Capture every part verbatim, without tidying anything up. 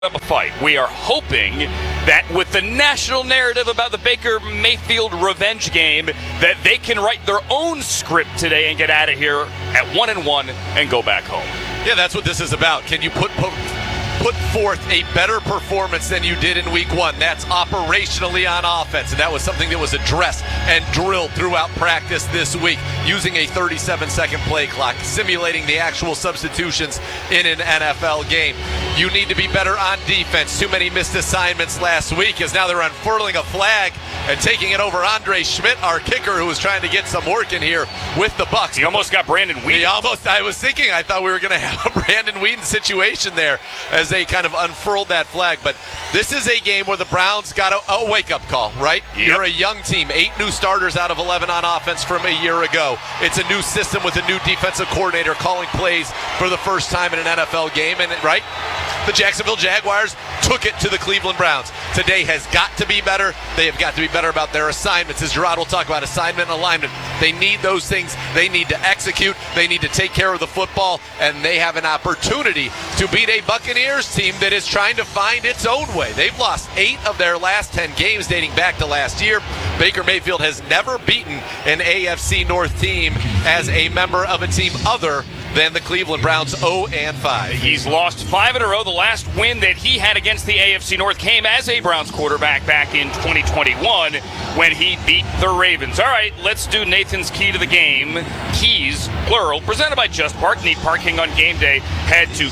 up a fight. We are hoping that with the national narrative about the Baker Mayfield revenge game, that they can write their own script today and get out of here at one and one and go back home. Yeah, that's what this is about. Can you put put, put forth a better performance than you did in week one? That's operationally on offense, and that was something that was addressed and drilled throughout practice this week, using a thirty-seven second play clock, simulating the actual substitutions in an N F L game. You need to be better on defense. Too many missed assignments last week, as now they're unfurling a flag and taking it over Andre Schmidt, our kicker, who was trying to get some work in here with the Bucs. He almost got Brandon Weeden. He almost, I was thinking, I thought we were going to have a Brandon Weeden situation there as they kind of unfurled that flag. But this is a game where the Browns got a, a wake-up call, right? Yep. You're a young team. Eight new starters out of eleven on offense from a year ago. It's a new system with a new defensive coordinator calling plays for the first time in an N F L game. And, right, the Jacksonville Jaguars took it to the Cleveland Browns. Today has got to be better. They have got to be better about their assignments. As Gerard will talk about, assignment and alignment. They need those things. They need to execute. They need to take care of the football. And they have an opportunity to beat a Buccaneers team that is trying to find its own way. They've lost eight of their last ten games dating back to last year. Baker Mayfield has never beaten an A F C North team as a member of a team other than the Cleveland Browns, oh and five. He's lost five in a row. The last win that he had against the A F C North came as a Browns quarterback back in twenty twenty-one when he beat the Ravens. All right, let's do Nathan's Key to the Game. Keys, plural, presented by Just Park. Need parking on game day. Head to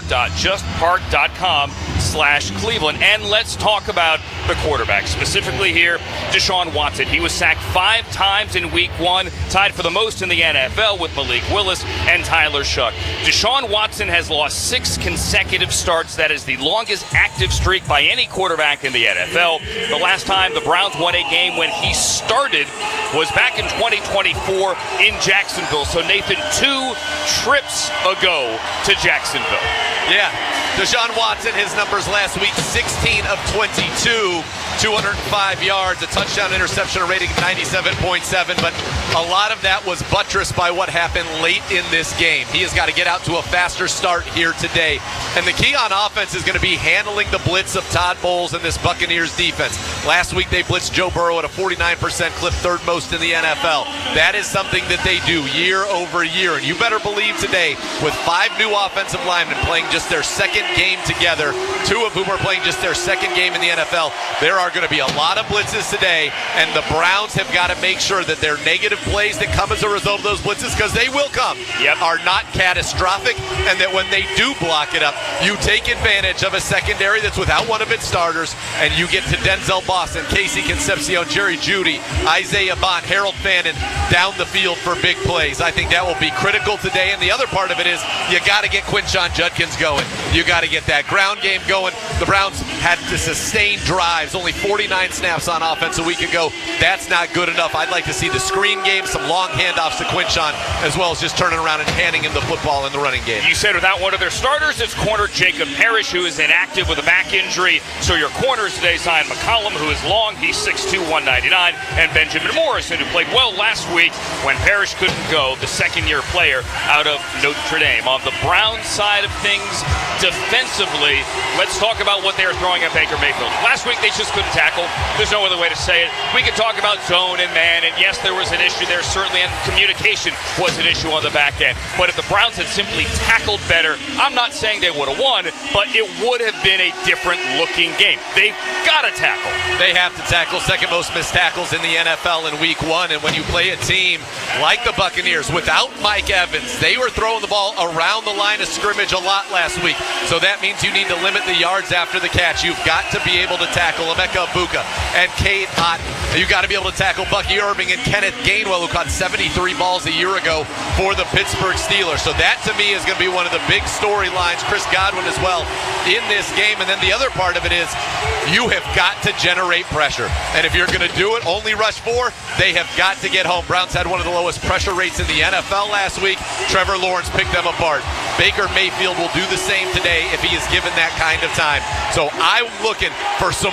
go.justpark.com slash Cleveland. And let's talk about the quarterback, specifically here, Deshaun Watson. He was sacked five times in week one, tied for the most in the N F L with Malik Willis and Tyler Shuck. Deshaun Watson has lost six consecutive starts. That is the longest active streak by any quarterback in the N F L. The last time the Browns won a game when he started was back in twenty twenty-four in Jacksonville. So, Nathan, two trips ago to Jacksonville. Yeah, Deshaun Watson, his numbers last week, sixteen of twenty-two, two hundred five yards, a touchdown interception rating of ninety-seven point seven, but a lot of that was buttressed by what happened late in this game. He has got to get out to a faster start here today. And the key on offense is going to be handling the blitz of Todd Bowles and this Buccaneers defense. Last week they blitzed Joe Burrow at a forty-nine percent clip, third most in the N F L. That is something that they do year over year. And you better believe today, with five new offensive linemen playing just their second game together, two of whom are playing just their second game in the N F L, there are going to be a lot of blitzes today. And the Browns have got to make sure that their negative plays that come as a result of those blitzes, because they will come, yep. are not catastrophic, and that when they do block it up, you take advantage of a secondary that's without one of its starters, and you get to Denzel Boston, Casey Concepcion, Jerry Jeudy, Isaiah Bond, Harold Fannin down the field for big plays. I think that will be critical today. And the other part of it is you got to get Quinshon Judkins going. You got to get that ground game going. The Browns had to sustain drives, only forty-nine snaps on offense a week ago. That's not good enough. I'd like to see the screen game, some long handoffs to Quinshon, as well as just turning around and handing him the football in the running game. You said without one of their starters, it's corner Jacob Parrish, who is inactive with a back injury. So your corners today, Zion McCollum, who is long, he's six two, one ninety-nine, and Benjamin Morrison, who played well last week when Parrish couldn't go, the second-year player out of Notre Dame. On the Browns side of things, defensively, let's talk about what they are throwing at Baker Mayfield. Last week, they just couldn't tackle. There's no other way to say it. We could talk about zone and man, and yes, there was an issue there, certainly, and communication was an issue on the back end. But if the Browns had simply tackled better, I'm not saying they would have won, but it would have been a different-looking game. They've got to tackle. They have to tackle. Second most missed tackles in the N F L in week one, and when you play a team like the Buccaneers without Mike Evans, they were throwing the ball around the line of scrimmage a lot last week. So that means you need to limit the yards after the catch. You've got to be able to tackle Emeka Egbuka and Cade Otton. You've got to be able to tackle Bucky Irving and Kenneth Gainwell, who caught seventy-three balls a year ago for the Pittsburgh Steelers. So that, to me, is going to be one of the big storylines. Chris Godwin as well in this game. And then the other part of it is you have got to generate pressure. And if you're going to do it, only rush four, they have got to get home. Browns had one of the lowest pressure rates in the N F L last week. Trevor Lawrence picked them apart. Baker Mayfield will do the same today if he is given that kind of time. So I'm looking for some more blitz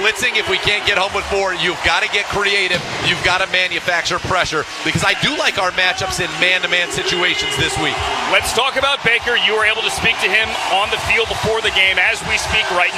blitzing. If we can't get home with four, you've got to get creative. You've got to manufacture pressure, because I do like our matchups in man-to-man situations this week. Let's talk about Baker. You were able to speak to him on the field before the game. As we speak right now,